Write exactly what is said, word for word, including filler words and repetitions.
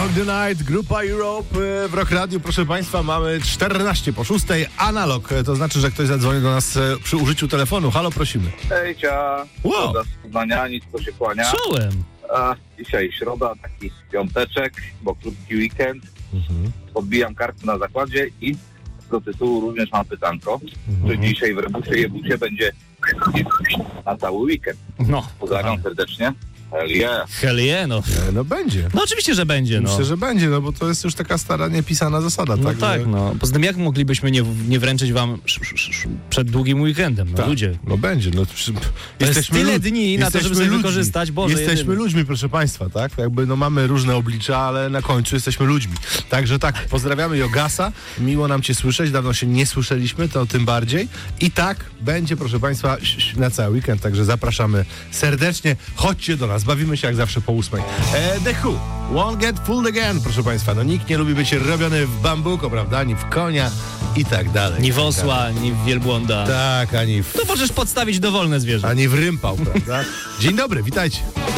of the Night, grupa Europe w Rock Radiu. Proszę Państwa, mamy czternaście po szóstej, analog. To znaczy, że ktoś zadzwoni do nas przy użyciu telefonu. Halo, prosimy. Hejcia, Wow. do Poznania, nic to się kłania. Czołem. A, dzisiaj środa, taki piąteczek, bo krótki weekend. Mhm. Podbijam kartę na zakładzie i do tytułu również mam pytanko, Mhm. czy dzisiaj w Rebusie Jebusie będzie na cały weekend. No. Pozdrawiam serdecznie. Hell yeah. Hell yeah, no. E, No będzie. No oczywiście, że będzie, no. Myślę, że będzie, no bo to jest już taka stara, niepisana zasada. No tak, tak, że... no. Poza tym jak moglibyśmy nie, nie wręczyć wam sz, sz, sz, przed długim weekendem, no Tak, ludzie. no będzie. No, przy... To jest tyle lud- dni na to, żeby jesteśmy sobie ludźmi. wykorzystać, Boże Jesteśmy jedyny. ludźmi, proszę Państwa, tak? Jakby no mamy różne oblicza, ale na końcu jesteśmy ludźmi. Także tak, pozdrawiamy Jogasa. Miło nam Cię słyszeć, dawno się nie słyszeliśmy, to tym bardziej. I tak będzie, proszę Państwa, na cały weekend, także zapraszamy serdecznie. Chodźcie do nas, bawimy się jak zawsze po ósmej. E, The Who, Won't Get Fooled Again, proszę Państwa. No nikt nie lubi być robiony w bambuko, prawda? Ani w konia i tak dalej. Ni w osła, ni w wielbłąda. Tak, ani w, Tu możesz podstawić dowolne zwierzę. ani w rympał, prawda? Dzień dobry, witajcie.